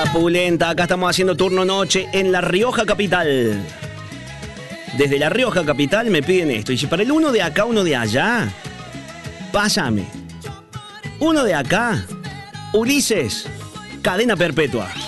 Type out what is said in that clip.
Pulenta, acá estamos haciendo turno noche en La Rioja Capital. Desde La Rioja Capital me piden esto. Y si para el uno de acá, uno de allá, pásame. Uno de acá, Ulises, cadena perpetua.